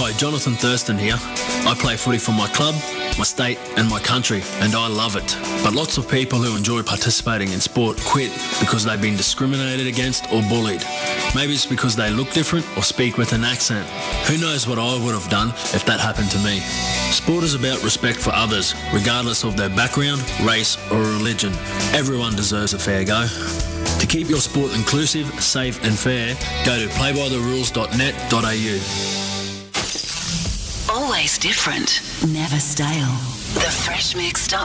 Hi, Jonathan Thurston here. I play footy for my club, my state and my country, and I love it. But lots of people who enjoy participating in sport quit because they've been discriminated against or bullied. Maybe it's because they look different or speak with an accent. Who knows what I would have done if that happened to me. Sport is about respect for others, regardless of their background, race or religion. Everyone deserves a fair go. To keep your sport inclusive, safe and fair, go to playbytherules.net.au. Always different, never stale. The Fresh Mix.